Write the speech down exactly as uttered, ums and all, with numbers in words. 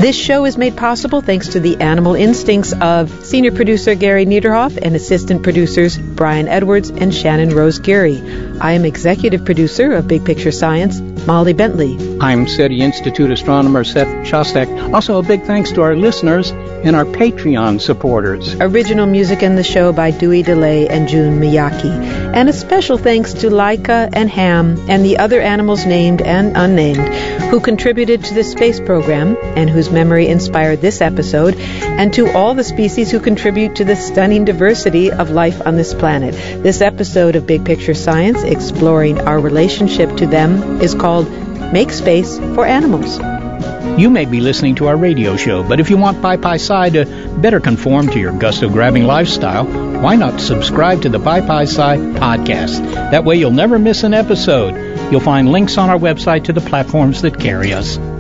This show is made possible thanks to the animal instincts of senior producer Gary Niederhoff and assistant producers Brian Edwards and Shannon Rose Geary. I am executive producer of Big Picture Science, Molly Bentley. I'm SETI Institute astronomer Seth Shostak. Also, a big thanks to our listeners and our Patreon supporters. Original music in the show by Dewey DeLay and June Miyake. And a special thanks to Laika and Ham and the other animals named and unnamed who contributed to this space program and whose memory inspired this episode, and to all the species who contribute to the stunning diversity of life on this planet. This episode of Big Picture Science, exploring our relationship to them, is called Make Space for Animals. You may be listening to our radio show, but if you want PyPy-Sci to better conform to your gusto-grabbing lifestyle, why not subscribe to the PyPy-Sci podcast? That way you'll never miss an episode. You'll find links on our website to the platforms that carry us.